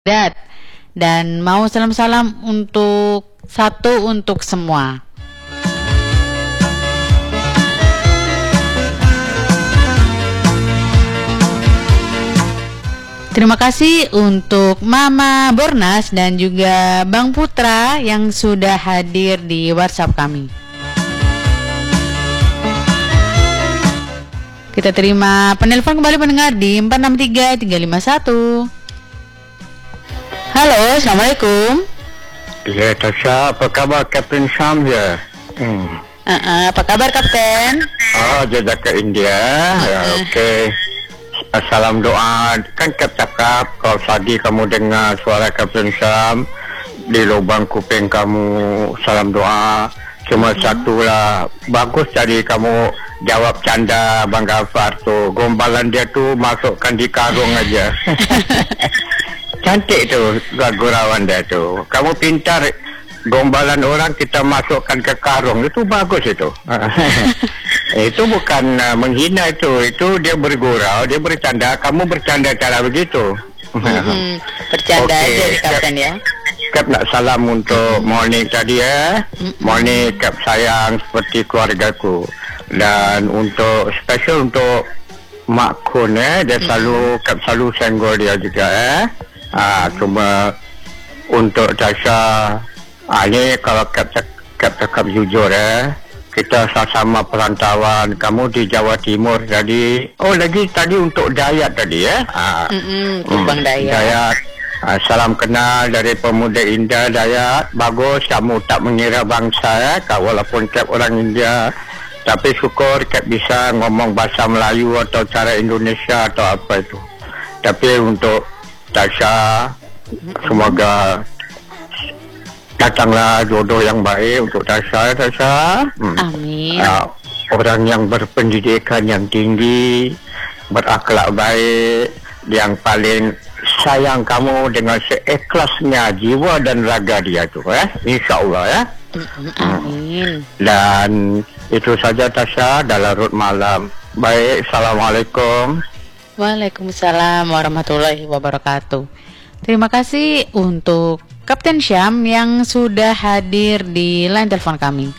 Dat. Dan mau salam-salam untuk satu untuk semua. Terima kasih untuk Mama Bornas dan juga Bang Putra yang sudah hadir di WhatsApp kami. Kita terima penelpon kembali pendengar di 463-351. Halo, Assalamualaikum. Ya, Tasha, apa kabar Kapten Syam ya? Apa kabar Kapten? Dia dah ke India. Ya, okey. Salam doa. Kan Kap cakap kalau pagi kamu dengar suara Kapten Syam di lubang kuping kamu salam doa. Cuma satulah, bagus tadi kamu jawab canda Bang Gafar tu. Gombalan dia tu masukkan di karung aja. Cantik tu gurauan dia tu. Kamu pintar, gombalan orang kita masukkan ke karung, itu bagus itu. Itu bukan menghina itu dia bergurau, dia bercanda, kamu bercanda cara begitu. Bercanda aja di Kapten ya. Kap nak salam untuk Moni tadi ya. Moni Kap sayang seperti keluargaku. Dan untuk special untuk Mak Kun dia selalu Kap selalu senggol dia juga cuma untuk Tasha ni kalau Kap cakap jujur kita sama-sama perantauan, kamu di Jawa Timur tadi. Oh lagi tadi untuk Dayat tadi Bang Dayat. Salam kenal dari pemuda India Dayat. Bagus kamu tak mengira bangsa walaupun Kap orang India, tapi syukur Kap bisa ngomong bahasa Melayu atau cara Indonesia atau apa itu. Tapi untuk Tasha, semoga datanglah jodoh yang baik untuk Tasha. Amin. Orang yang berpendidikan yang tinggi, berakhlak baik, yang paling sayang kamu dengan seikhlasnya jiwa dan raga dia tu InsyaAllah Amin. Dan itu saja Tasha dalam larut malam. Baik, Assalamualaikum. Waalaikumsalam warahmatullahi wabarakatuh. Terima kasih untuk Kapten Syam yang sudah hadir di line telepon kami.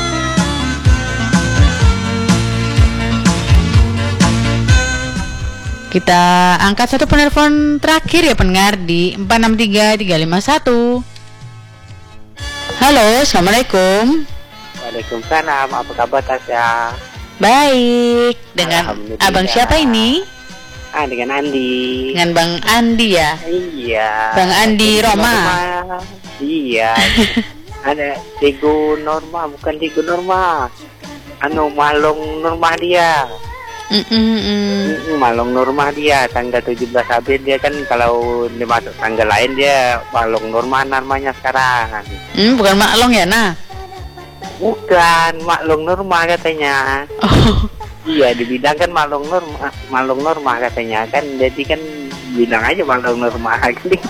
Kita angkat satu penelpon terakhir ya pendengar di 463-351. Halo, Assalamualaikum. Waalaikumsalam, apa kabar Tasya? Baik, dengan abang siapa ini? Dengan Andi. Dengan Bang Andi ya? Iya. Bang Andi Roma. Iya. Ada Diego Norma, bukan Diego Norma. Malong Norma dia. Malong Norma dia, tanggal 17 April dia kan, kalau dia masuk tanggal lain dia Malong Norma namanya sekarang. Bukan Maklong ya, nah? Bukan, Maklong Norma katanya. Iya, dibilangkan Malong Norma katanya kan, jadi kan bilang aja Malong Norma.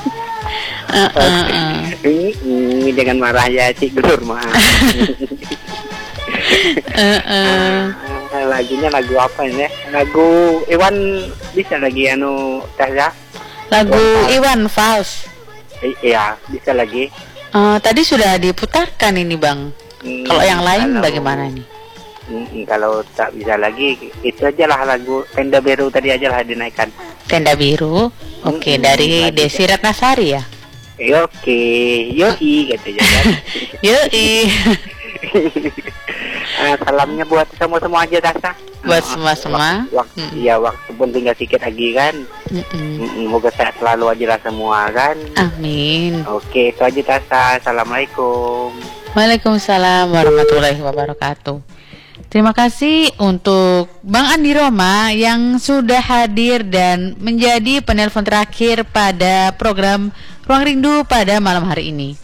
Ini dengan marah ya Cik Norma. Lagunya lagu apa ini? Lagu Iwan bisa lagi Tasya? Lagu Iwan Fals. Iya, bisa lagi. Tadi sudah diputarkan ini Bang. Kalau yang lain bagaimana nih? Kalau tak bisa lagi, itu aja lah lagu Tenda Biru tadi aja lah dinaikkan. Tenda Biru, oke, dari Desi Ratnasari ya? Oke, yoi katanya kan. Yoi. Salamnya buat semua aja Tasya. Buat semua. Waktu pun tinggal sedikit lagi kan. Semoga sehat selalu aja lah semua kan. Amin. Oke, itu aja Tasya. Assalamualaikum. Waalaikumsalam warahmatullahi wabarakatuh. Terima kasih untuk Bang Andi Roma yang sudah hadir dan menjadi penelpon terakhir pada program Ruang Rindu pada malam hari ini.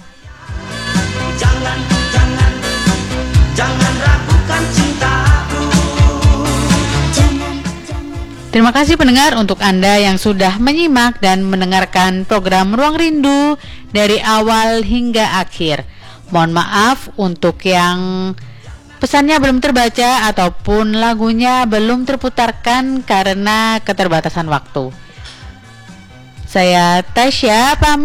Jangan ragukan cintaku. Terima kasih pendengar untuk Anda yang sudah menyimak dan mendengarkan program Ruang Rindu dari awal hingga akhir. Mohon maaf untuk yang pesannya belum terbaca ataupun lagunya belum terputarkan karena keterbatasan waktu. Saya Tasya pamit.